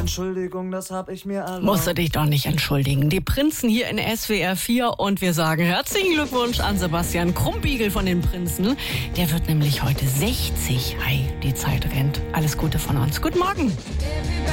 Entschuldigung, das hab ich mir erlaubt. Musst du dich doch nicht entschuldigen. Die Prinzen hier in SWR 4 und wir sagen herzlichen Glückwunsch an Sebastian Krumbiegel von den Prinzen. Der wird nämlich heute 60. Hi, die Zeit rennt. Alles Gute von uns. Guten Morgen.